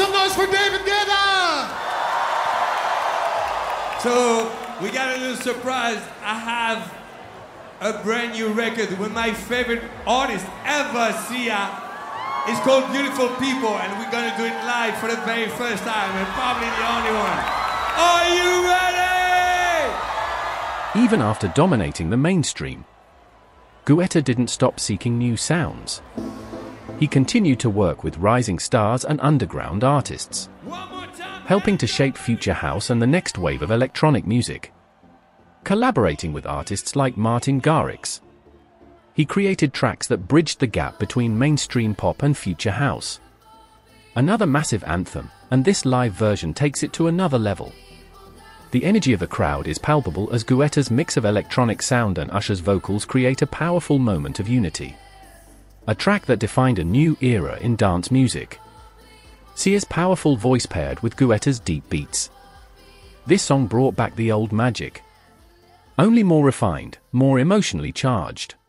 some noise for David Guetta! So, we got a little surprise. I have a brand new record with my favorite artist ever, Sia. It's called Beautiful People, and we're gonna do it live for the very first time, and probably the only one. Are you ready? Even after dominating the mainstream, Guetta didn't stop seeking new sounds. He continued to work with rising stars and underground artists, helping to shape future house and the next wave of electronic music. Collaborating with artists like Martin Garrix, he created tracks that bridged the gap between mainstream pop and future house. Another massive anthem, and this live version takes it to another level. The energy of the crowd is palpable as Guetta's mix of electronic sound and Usher's vocals create a powerful moment of unity. A track that defined a new era in dance music. Sia's powerful voice paired with Guetta's deep beats. This song brought back the old magic. Only more refined, more emotionally charged.